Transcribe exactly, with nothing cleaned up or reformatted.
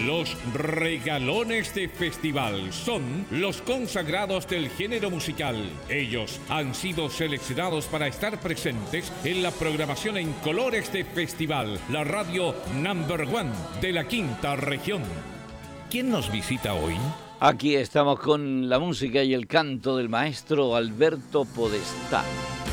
Los regalones de festival son los consagrados del género musical. Ellos han sido seleccionados para estar presentes en la programación en colores de festival, la radio number one de la quinta región. ¿Quién nos visita hoy? Aquí estamos con la música y el canto del maestro Alberto Podestá.